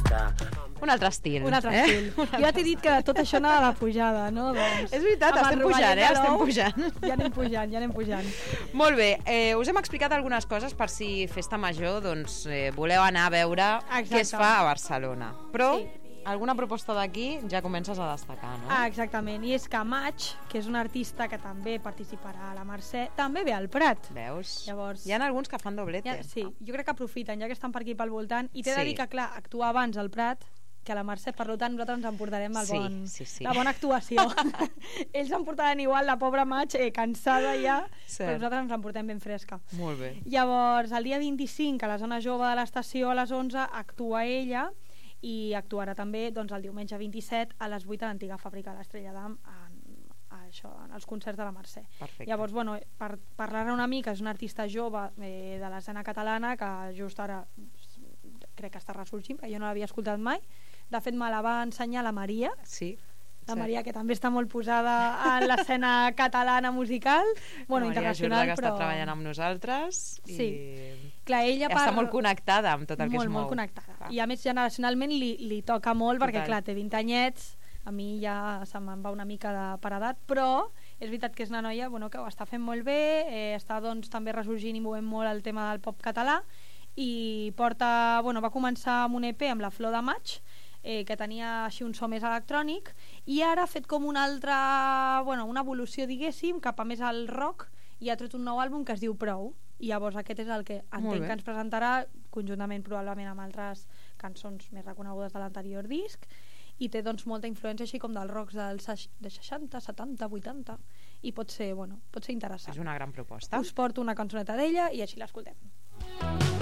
Un altre estil. Un altre estil. Jo ja t'he dit que tot això anava de pujada, no? Doncs, és veritat, estem pujant, estem pujant. Ja anem pujant. Molt bé, us hem explicat algunes coses per si festa major doncs, voleu anar a veure què es fa a Barcelona. Però alguna proposta d'aquí ja comences a destacar, no? Exactament, i és que Maig, que és un artista que també participarà a la Mercè, també ve al Prat. Veus? Llavors, hi ha alguns que fan doblete. Sí, jo crec que aprofiten, ja que estan per aquí pel voltant, i t'he de dir que, clar, actuar abans al Prat que a la Mercè, per tant nosaltres ens emportarem la bona actuació. Ells emportaran igual la pobra Maig cansada ja, però nosaltres ens emportem ben fresca. Molt bé. Llavors, el dia 25 a la zona jove de l'estació a les 11 actua ella, i actuarà també doncs, el diumenge 27 a les 8 a l'antiga fàbrica de l'Estrella d'Am en els concerts de la Mercè. Perfecte. Llavors, bueno, per parlar-ne una mica, és una artista jove de l'escena catalana que just ara crec que està ressorgint, perquè jo no l'havia escoltat mai. De fet, me la va ensenyar la Maria. Sí. La Maria, que també està molt posada en l'escena catalana musical, bueno, internacional, Maria Jorda, que està treballant amb nosaltres. Sí. Clar, ella està molt connectada amb tot el que es mou. Molt connectada. I a més, generacionalment li toca molt, perquè clar, té 20 anyets, a mi ja se me'n va una mica de paredat, però és veritat que és una noia que ho està fent molt bé, està doncs també ressorgint i movent molt el tema del pop català, i va començar amb un EP amb la Flor de Maig, que tenia així un so més electrònic, i ara ha fet com una evolució, diguéssim, cap a més al rock, i ha tret un nou àlbum que es diu Prou, i llavors aquest és el que entenc que ens presentarà, conjuntament probablement amb altres cançons més reconegudes de l'anterior disc, i té doncs molta influència així com dels rocks de 60, 70, 80, i pot ser interessant. És una gran proposta. Us porto una cançoneta d'ella i així l'escoltem.